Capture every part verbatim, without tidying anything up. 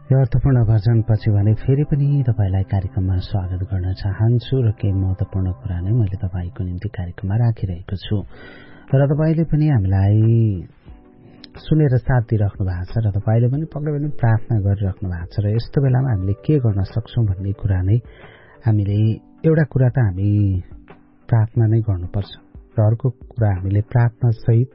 यो अर्थपूर्ण भजनपछि भने फेरि पनि तपाईलाई कार्यक्रममा स्वागत गर्न चाहन्छु र केही महत्वपूर्ण कुरा नै मैले तपाईको निम्ति कार्यक्रममा राखिरहेको छु र तपाईले पनि हामीलाई सुनेर साथ दिइराख्नु भएको छ र तपाईले पनि पक्कै पनि प्रार्थना गरिराख्नु भएको छ र यस्तो बेलामा हामीले के गर्न सक्छौं भन्ने कुरा नै हामीले एउटा कुरा त हामी प्रार्थना नै गर्नुपर्छ र अर्को कुरा हामीले प्रार्थना सहित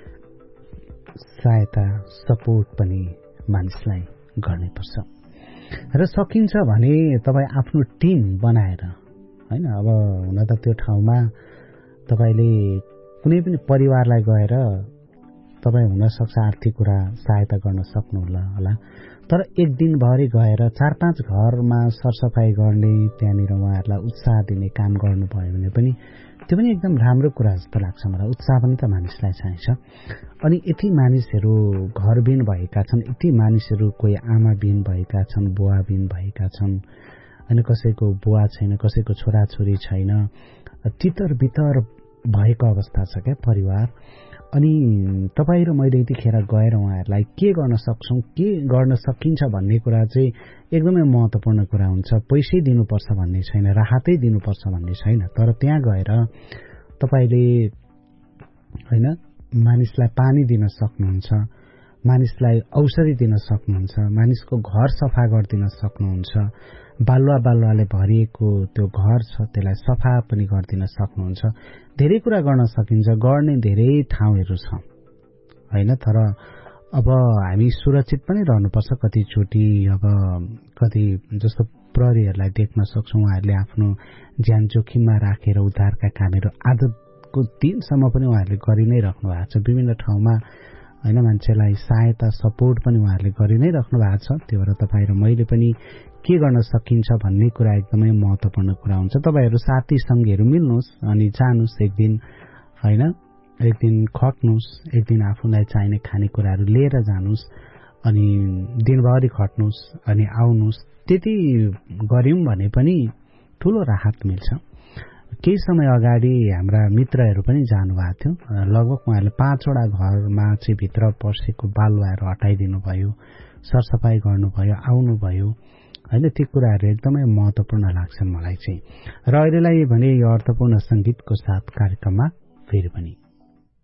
सहायता सपोर्ट पनि मानिसलाई गर्नुपर्छ र सकिन्छ भने तपाई आफ्नो टिम बनाएर हैन अब हुन त त्यो ठाउँमा तपाईले कुनै पनि परिवारलाई गएर तपाई हुन सक्छ आर्थिक कुरा सहायता गर्न सक्नुहुला होला तर एक दिन भरि गएर चार पाँच घरमा सरसफाई गर्ने त्यहाँनिर उहाँहरुलाई उत्साह दिने काम गर्नु भयो भने पनि त्यो पनि एकदम राम्रो कुरा जस्तो लाग्छ मलाई उत्साह पनि त मानिसलाई चाहिन्छ अनि यति मानिसहरू घरबिन भएका छन् यति मानिसहरू कोही आमाबिन भएका छन् बुवाबिन भएका छन् अनि कसैको बुवा छैन कसैको छोराछोरी छैन तितर बितर भएको अवस्था छ के परिवार अनि तपाई र मैले यतिखेर गएर उहाँहरुलाई के गर्न सक्छौं के गर्न सकिन्छ भन्ने कुरा चाहिँ एकदमै महत्त्वपूर्ण कुरा हुन्छ पैसै दिनुपर्छ भन्ने छैन राहतै दिनुपर्छ भन्ने छैन तर त्यहाँ गएर तपाईले हैन मानिसलाई पानी दिन सक्नुहुन्छ मानिसलाई औषधि दिन सक्नुहुन्छ मानिसको घर सफा गरिदिन सक्नुहुन्छ बालुवा बालुवाले भरिएको त्यो घर छ त्यसलाई सफा पनि गरिदिन सक्नुहुन्छ धेरै कुरा गर्न सकिन्छ गर्ने धेरै ठाउँहरू छ हैन तर अब हामी सुरक्षित पनि रहनुपर्छ कति चोटी अब कति जस्तो प्रहरीहरुलाई देख्न सक्छौं उहाँहरुले आफ्नो ज्यान जोखिममा राखेर उद्धारका कामहरू आदतको दिनसम्म पनि उहाँहरुले गरि नै राख्नु भएको छ विभिन्न ठाउँमा हैन मान्छेलाई सहायता सपोर्ट पनि उहाँहरुले गरि नै राख्नु भएको छ त्यो भएर तपाई र मैले पनि के गर्न सकिन्छ भन्ने कुरा एकदमै महत्त्वपूर्ण कुरा हुन्छ तपाईहरु साथी संगीहरु मिल्नुस् अनि जानुस् एक दिन हैन एक दिन खट्नुस् एक दिन आफूलाई चाहिने खानेकुराहरु लिएर जानुस् अनि दिनभरि खट्नुस् अनि आउनुस् त्यति गर्यौं भने पनि ठूलो राहत मिल्छ केही समय अगाडि हाम्रा मित्रहरु पनि जानु भएको थियो लगभग उहाँले पाँचवटा घरमा चाहिँ भित्र पसेको बालुवाहरु हटाइदिनु भयो सरसफाई गर्नुभयो आउनु भयो हैन ती कुराहरु एकदमै महत्त्वपूर्ण लाग्छन् मलाई चाहिँ र अहिलेलाई भने यो अर्थपूर्ण संगीतको साथ कार्यक्रममा फेरि पनि